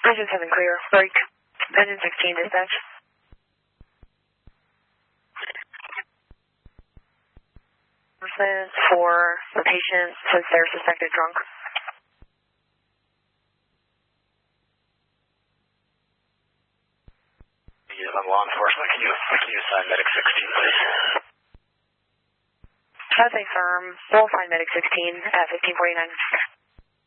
Engine 7 clear. Break. Engine 16 dispatch. For the patient since they're suspected drunk. I'm law enforcement. Can you assign medic 16, please? That's a firm. We'll assign medic 16 at 1549.